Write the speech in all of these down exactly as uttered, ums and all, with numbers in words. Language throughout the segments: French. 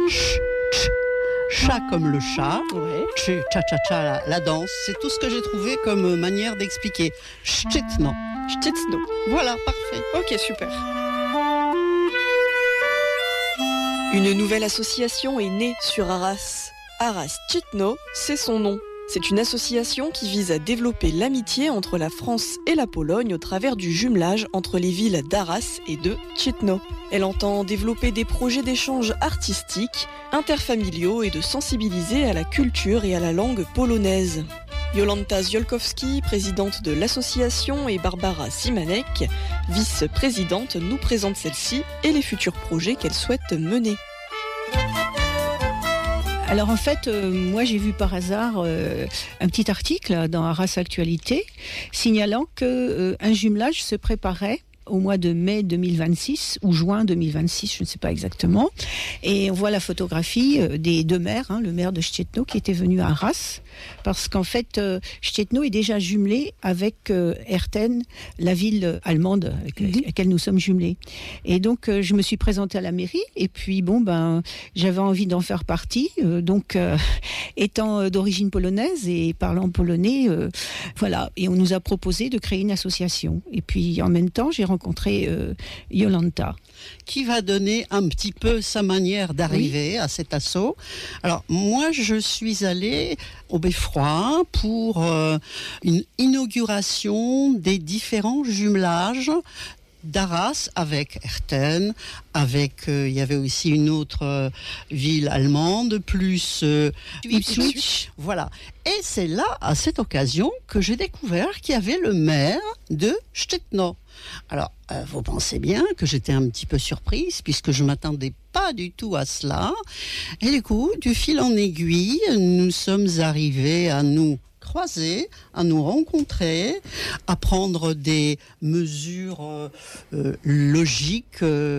ch, ch, chat comme le chat, Ouais. ch, cha cha cha la, la danse. C'est tout ce que j'ai trouvé comme manière d'expliquer. Ch'titno. Ch'titno. Voilà, parfait. Ok, super. Une nouvelle association est née sur Arras. Arras Ch'titno, c'est son nom. C'est une association qui vise à développer l'amitié entre la France et la Pologne au travers du jumelage entre les villes d'Arras et de Ch'titno. Elle entend développer des projets d'échange artistiques, interfamiliaux et de sensibiliser à la culture et à la langue polonaise. Jolanta Ziolkowski, présidente de l'association, et Barbara Simanek, vice-présidente, nous présentent celle-ci et les futurs projets qu'elle souhaite mener. Alors en fait, euh, moi j'ai vu par hasard euh, un petit article dans Arras Actualité signalant que euh, un jumelage se préparait au mois de mai deux mille vingt-six ou juin deux mille vingt-six, je ne sais pas exactement. Et on voit la photographie euh, des deux maires, hein, le maire de Ch'titno qui était venu à Arras, parce qu'en fait, euh, Ch'titno est déjà jumelé avec euh, Herten, la ville allemande avec Mhm. laquelle nous sommes jumelés. Et donc, euh, je me suis présentée à la mairie, et puis bon, ben, j'avais envie d'en faire partie. Euh, donc, euh, étant euh, d'origine polonaise et parlant polonais, euh, voilà. Et on nous a proposé de créer une association. Et puis, en même temps, j'ai rencontré euh, Jolanta. Qui va donner un petit peu sa manière d'arriver à cet assaut. Alors, moi, je suis allée au Beffroi pour euh, une inauguration des différents jumelages d'Arras avec Herten, avec, euh, il y avait aussi une autre euh, ville allemande, plus euh, Ipswich. Voilà. Et c'est là, à cette occasion, que j'ai découvert qu'il y avait le maire de Ch'titno. Alors, euh, vous pensez bien que j'étais un petit peu surprise, puisque je ne m'attendais pas du tout à cela. Et du coup, du fil en aiguille, nous sommes arrivés à nous croiser, à nous rencontrer, à prendre des mesures euh, euh, logiques, euh,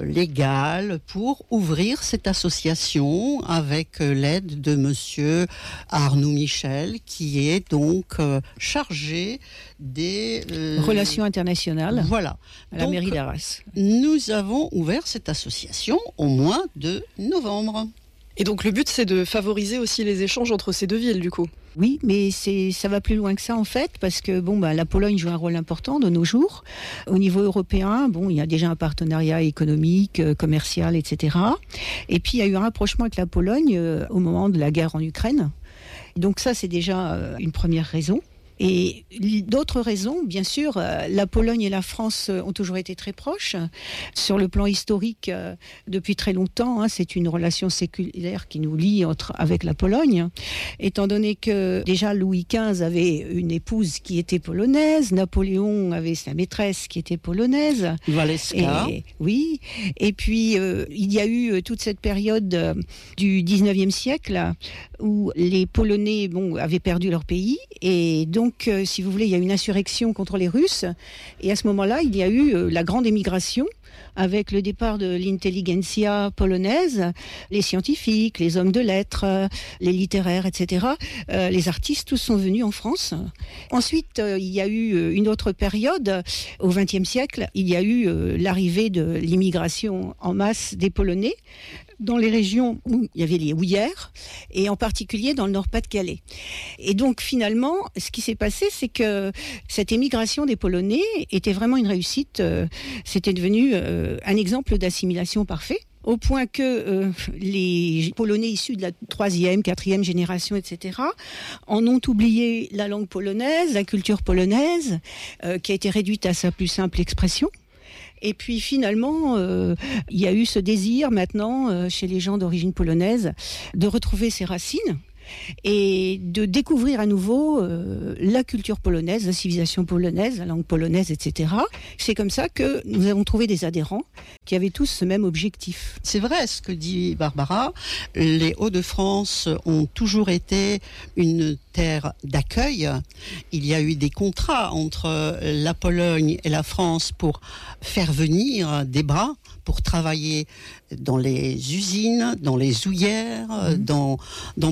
légales, pour ouvrir cette association avec euh, l'aide de monsieur Arnaud Michel, qui est donc euh, chargé des euh, Relations internationales Voilà. à la Donc, mairie d'Arras. nous avons ouvert cette association au mois de novembre. Et donc le but, c'est de favoriser aussi les échanges entre ces deux villes, du coup. Oui, mais c'est, ça va plus loin que ça en fait, parce que bon, bah, la Pologne joue un rôle important de nos jours. Au niveau européen, bon, il y a déjà un partenariat économique, euh, commercial, et cetera. Et puis il y a eu un rapprochement avec la Pologne euh, au moment de la guerre en Ukraine. Donc ça, c'est déjà euh, une première raison. Et d'autres raisons, bien sûr, euh, la Pologne et la France euh, ont toujours été très proches. Sur le plan historique, euh, depuis très longtemps, hein, c'est une relation séculaire qui nous lie entre, avec la Pologne. Étant donné que déjà Louis quinze avait une épouse qui était polonaise, Napoléon avait sa maîtresse qui était polonaise. Waleska. Et, oui, et puis euh, il y a eu euh, toute cette période euh, du dix-neuvième siècle où les Polonais bon, avaient perdu leur pays, et donc, euh, si vous voulez, il y a eu une insurrection contre les Russes, et à ce moment-là, il y a eu euh, la grande émigration, avec le départ de l'intelligentsia polonaise, les scientifiques, les hommes de lettres, euh, les littéraires, et cetera. Euh, les artistes, tous sont venus en France. Ensuite, euh, il y a eu une autre période, au vingtième siècle, il y a eu euh, l'arrivée de l'immigration en masse des Polonais, dans les régions où il y avait les houillères, et en particulier dans le Nord-Pas-de-Calais. Et donc finalement, ce qui s'est passé, c'est que cette émigration des Polonais était vraiment une réussite. Euh, c'était devenu euh, un exemple d'assimilation parfait, au point que euh, les Polonais issus de la troisième, quatrième génération, et cetera, en ont oublié la langue polonaise, la culture polonaise, euh, qui a été réduite à sa plus simple expression. Et puis finalement, euh, il y a eu ce désir maintenant euh, chez les gens d'origine polonaise de retrouver ses racines et de découvrir à nouveau euh, la culture polonaise, la civilisation polonaise, la langue polonaise, et cetera. C'est comme ça que nous avons trouvé des adhérents qui avaient tous ce même objectif. C'est vrai ce que dit Barbara, les Hauts-de-France ont toujours été une terre d'accueil. Il y a eu des contrats entre la Pologne et la France pour faire venir des bras, pour travailler dans les usines, dans les houillères, mmh. dans, dans plein de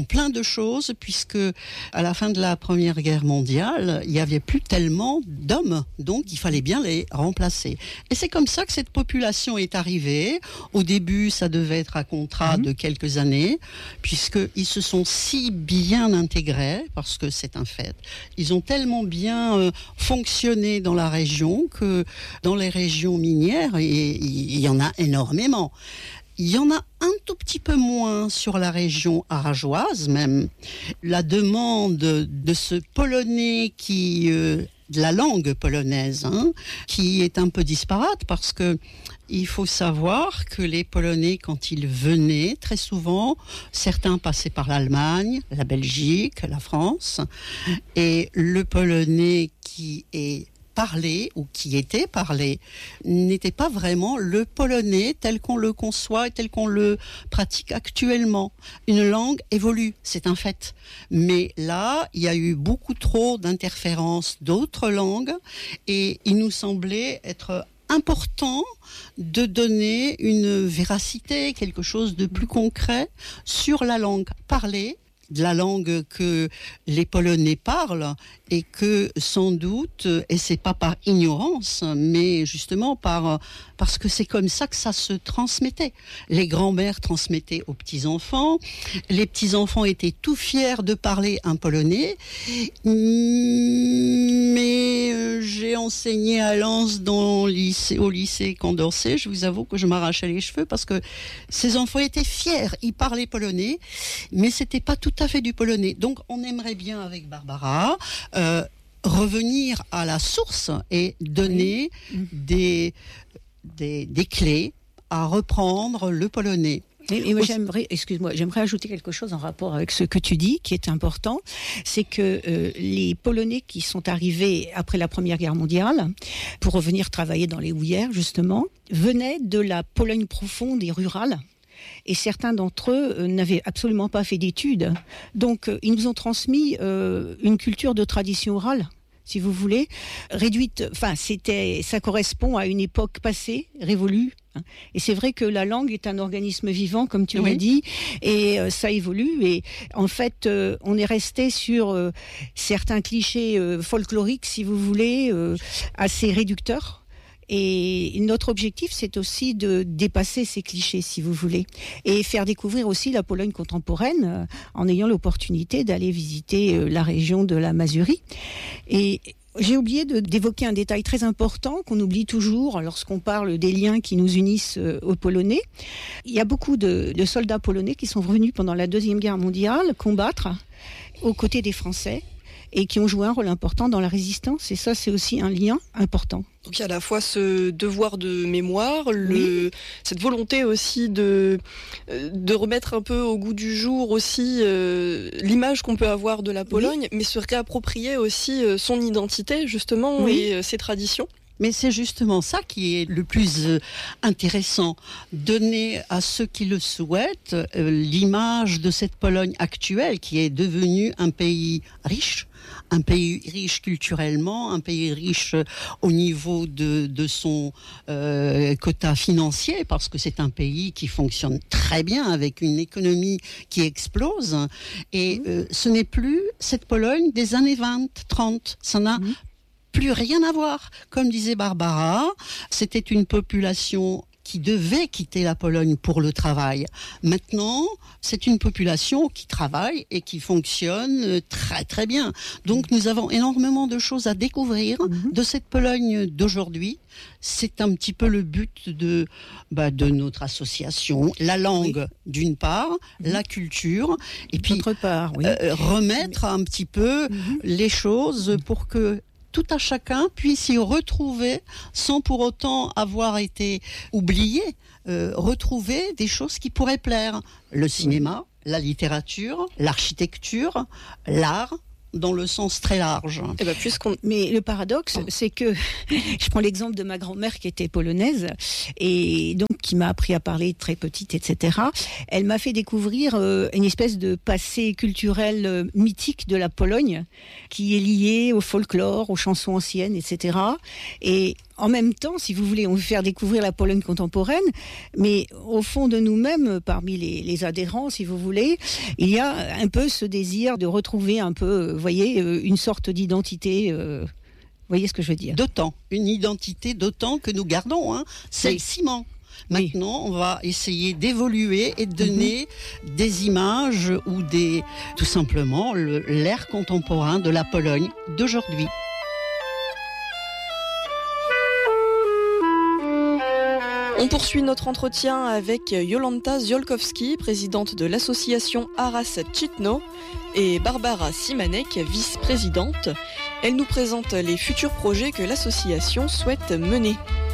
chose, puisque à la fin de la Première Guerre mondiale, il n'y avait plus tellement d'hommes, donc il fallait bien les remplacer. Et c'est comme ça que cette population est arrivée. Au début, ça devait être un contrat mmh. de quelques années, puisqu'ils se sont si bien intégrés, parce que c'est un fait. Ils ont tellement bien euh, fonctionné dans la région que dans les régions minières, il y en a énormément. Il y en a un tout petit peu moins sur la région aragoise, même. La demande de ce polonais qui... Euh, de la langue polonaise, hein, qui est un peu disparate, parce que il faut savoir que les Polonais, quand ils venaient, très souvent, certains passaient par l'Allemagne, la Belgique, la France, et le polonais qui est parlé ou qui était parlé n'était pas vraiment le polonais tel qu'on le conçoit et tel qu'on le pratique actuellement. Une langue évolue, c'est un fait. Mais là, il y a eu beaucoup trop d'interférences d'autres langues et il nous semblait être important de donner une véracité, quelque chose de plus concret sur la langue parlée, de la langue que les Polonais parlent et que sans doute, et c'est pas par ignorance, mais justement par parce que c'est comme ça que ça se transmettait. Les grands-mères transmettaient aux petits-enfants, les petits-enfants étaient tout fiers de parler un polonais, mais j'ai enseigné à Lens dans le lycée, au lycée Condorcet, je vous avoue que je m'arrachais les cheveux parce que ces enfants étaient fiers, ils parlaient polonais, mais c'était pas tout à fait du polonais. Donc on aimerait bien avec Barbara euh, revenir à la source et donner oui. des, des, des clés à reprendre le polonais. Et, et moi, j'aimerais, excuse-moi, j'aimerais ajouter quelque chose en rapport avec ce que tu dis, qui est important, c'est que euh, les Polonais qui sont arrivés après la Première Guerre mondiale, pour revenir travailler dans les houillères, justement, venaient de la Pologne profonde et rurale. Et certains d'entre eux euh, n'avaient absolument pas fait d'études. Donc, euh, ils nous ont transmis euh, une culture de tradition orale, si vous voulez, réduite. Enfin, c'était, ça correspond à une époque passée, révolue. Et c'est vrai que la langue est un organisme vivant, comme tu oui. l'as dit, et euh, ça évolue. Et en fait, euh, on est resté sur euh, certains clichés euh, folkloriques, si vous voulez, euh, assez réducteurs. Et notre objectif, c'est aussi de dépasser ces clichés, si vous voulez, et faire découvrir aussi la Pologne contemporaine euh, en ayant l'opportunité d'aller visiter euh, la région de la Mazurie. Et j'ai oublié de, d'évoquer un détail très important qu'on oublie toujours lorsqu'on parle des liens qui nous unissent euh, aux Polonais. Il y a beaucoup de, de soldats polonais qui sont venus pendant la Deuxième Guerre mondiale combattre aux côtés des Français et qui ont joué un rôle important dans la résistance. Et ça, c'est aussi un lien important. Donc il y a à la fois ce devoir de mémoire, le, oui. cette volonté aussi de, de remettre un peu au goût du jour aussi euh, l'image qu'on peut avoir de la Pologne, oui. mais se réapproprier aussi son identité justement oui. et ses traditions. Mais c'est justement ça qui est le plus intéressant, donner à ceux qui le souhaitent euh, l'image de cette Pologne actuelle qui est devenue un pays riche, un pays riche culturellement, un pays riche au niveau de, de son euh, quota financier, parce que c'est un pays qui fonctionne très bien avec une économie qui explose. Et euh, ce n'est plus cette Pologne des années vingt, trente. Ça n'a mmh. plus rien à voir. Comme disait Barbara, c'était une population qui devait quitter la Pologne pour le travail. Maintenant, c'est une population qui travaille et qui fonctionne très très bien. Donc nous avons énormément de choses à découvrir mmh. de cette Pologne d'aujourd'hui. C'est un petit peu le but de, bah, de notre association. La langue, oui. d'une part, mmh. la culture, et puis d'autre part, oui. euh, remettre Mais... un petit peu mmh. les choses pour que tout à chacun puisse y retrouver, sans pour autant avoir été oublié, euh, retrouver des choses qui pourraient plaire. Le cinéma, la littérature, l'architecture, l'art, dans le sens très large. Eh ben, puisqu'on... Mais le paradoxe, c'est que je prends l'exemple de ma grand-mère qui était polonaise et donc qui m'a appris à parler très petite, et cetera. Elle m'a fait découvrir euh, une espèce de passé culturel euh, mythique de la Pologne qui est lié au folklore, aux chansons anciennes, et cetera. Et en même temps, si vous voulez, on veut faire découvrir la Pologne contemporaine, mais au fond de nous-mêmes, parmi les, les adhérents, si vous voulez, il y a un peu ce désir de retrouver un peu, vous voyez, une sorte d'identité. Euh, vous voyez ce que je veux dire ? D'autant, une identité d'autant que nous gardons, hein, c'est oui. le ciment. Maintenant, oui. on va essayer d'évoluer et de donner mmh. des images ou des, tout simplement, le, l'ère contemporain de la Pologne d'aujourd'hui. On poursuit notre entretien avec Jolanta Ziolkowski, présidente de l'association Arras Czytno, et Barbara Simanek, vice-présidente. Elle nous présente les futurs projets que l'association souhaite mener.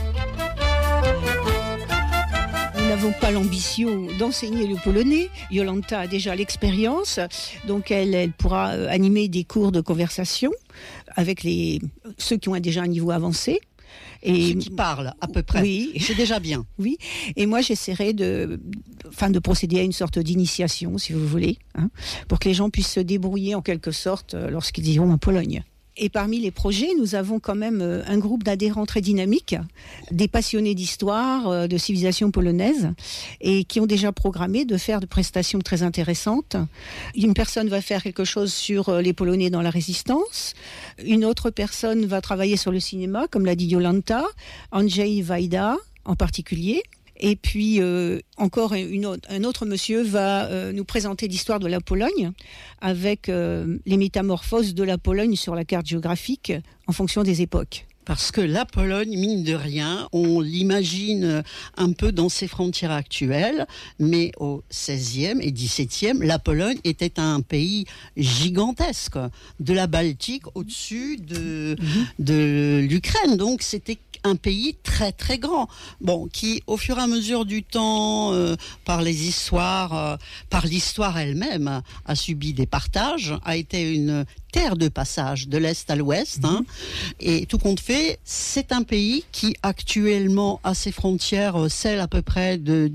Nous n'avons pas l'ambition d'enseigner le polonais. Jolanta a déjà l'expérience, donc elle, elle pourra animer des cours de conversation avec les, ceux qui ont déjà un niveau avancé. Et ceux qui parlent à peu près, oui. c'est déjà bien. Oui, et moi j'essaierai de, enfin, de procéder à une sorte d'initiation, si vous voulez, hein, pour que les gens puissent se débrouiller en quelque sorte lorsqu'ils iront en Pologne. Et parmi les projets, nous avons quand même un groupe d'adhérents très dynamiques, des passionnés d'histoire, de civilisation polonaise, et qui ont déjà programmé de faire de prestations très intéressantes. Une personne va faire quelque chose sur les Polonais dans la Résistance, une autre personne va travailler sur le cinéma, comme l'a dit Jolanta, Andrzej Wajda en particulier. Et puis, euh, encore une autre, un autre monsieur va euh, nous présenter l'histoire de la Pologne avec euh, les métamorphoses de la Pologne sur la carte géographique en fonction des époques. Parce que la Pologne, mine de rien, on l'imagine un peu dans ses frontières actuelles, mais au seizième et dix-septième, la Pologne était un pays gigantesque, de la Baltique au-dessus de, mmh. de l'Ukraine. Donc c'était un pays très très grand, bon, qui au fur et à mesure du temps, euh, par les histoires, euh, par l'histoire elle-même, a subi des partages, a été une terre de passage de l'Est à l'Ouest, mmh. hein, et tout compte fait, c'est un pays qui actuellement a ses frontières, celles à peu près de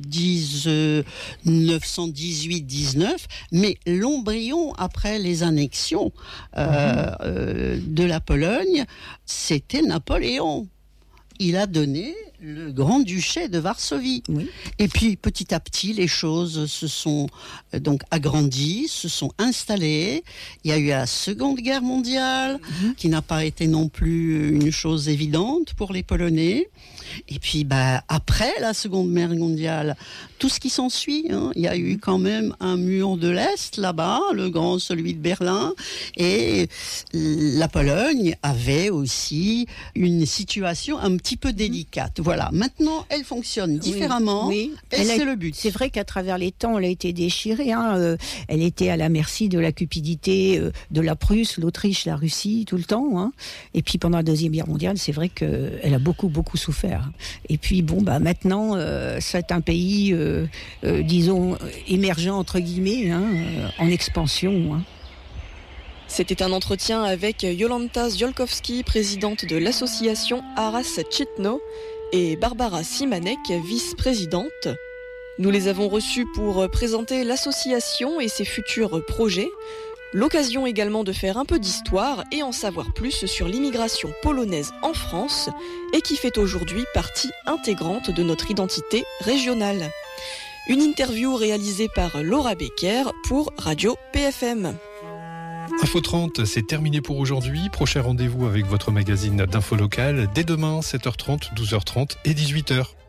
dix-neuf cent dix-huit dix-neuf, mais l'embryon après les annexions euh, mmh. euh, de la Pologne, c'était Napoléon. Il a donné le Grand-Duché de Varsovie. Oui. Et puis, petit à petit, les choses se sont euh, donc agrandies, se sont installées. Il y a eu la Seconde Guerre mondiale, mmh. qui n'a pas été non plus une chose évidente pour les Polonais. Et puis, bah, après la Seconde Guerre mondiale, tout ce qui s'ensuit, hein, il y a eu quand même un mur de l'Est là-bas, le grand, celui de Berlin, et la Pologne avait aussi une situation un petit peu délicate. Voilà. Maintenant, elle fonctionne différemment, oui, oui. et elle c'est a, le but. C'est vrai qu'à travers les temps, elle a été déchirée. Hein, euh, elle était à la merci de la cupidité euh, de la Prusse, l'Autriche, la Russie, tout le temps. Hein. Et puis pendant la Deuxième Guerre mondiale, c'est vrai qu'elle a beaucoup, beaucoup souffert. Et puis bon, bah maintenant, euh, c'est un pays, euh, euh, disons, émergent entre guillemets, hein, euh, en expansion. Hein. C'était un entretien avec Jolanta Ziolkowski, présidente de l'association Arras Czytno, et Barbara Simanek, vice-présidente. Nous les avons reçus pour présenter l'association et ses futurs projets. L'occasion également de faire un peu d'histoire et en savoir plus sur l'immigration polonaise en France et qui fait aujourd'hui partie intégrante de notre identité régionale. Une interview réalisée par Laura Becker pour Radio P F M. Info trente, c'est terminé pour aujourd'hui. Prochain rendez-vous avec votre magazine d'info locale dès demain, sept heures trente, douze heures trente et dix-huit heures.